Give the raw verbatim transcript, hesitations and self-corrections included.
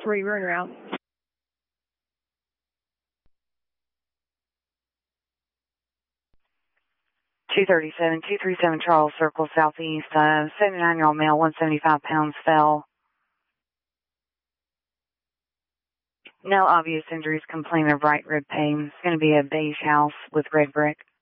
three, we're en route. two thirty-seven, two thirty-seven Charles Circle Southeast, uh, seventy-nine-year-old male, one hundred seventy-five pounds, fell. No obvious injuries, complaint of right rib pain. It's going to be a beige house with red brick.